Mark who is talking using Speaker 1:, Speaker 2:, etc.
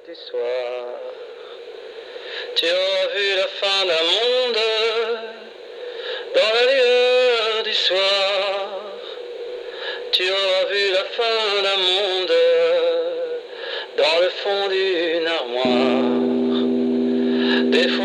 Speaker 1: du soir. Tu auras vu la fin d'un monde dans la lueur du soir. Tu auras vu la fin d'un monde dans le fond d'une armoire. Des